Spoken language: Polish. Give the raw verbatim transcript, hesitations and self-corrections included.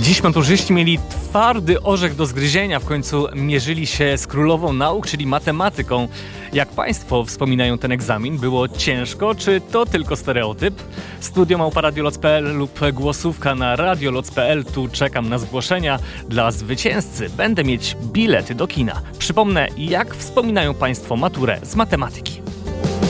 Dziś maturzyści mieli twardy orzech do zgryzienia, w końcu mierzyli się z królową nauk, czyli matematyką. Jak Państwo wspominają ten egzamin? Było ciężko, czy to tylko stereotyp? Studio małpa radioloc kropka p l lub głosówka na radioloc kropka p l. Tu czekam na zgłoszenia. Dla zwycięzcy będę mieć bilety do kina. Przypomnę, jak wspominają Państwo maturę z matematyki.